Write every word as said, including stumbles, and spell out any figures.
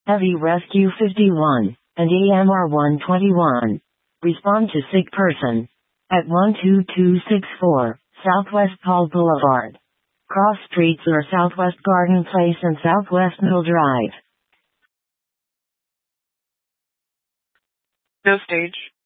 Heavy Rescue fifty-one, and A M R one twenty-one. Respond to sick person. At one two two six four, Southwest Paul Boulevard. Cross streets are Southwest Garden Place and Southwest Mill Drive. No stage.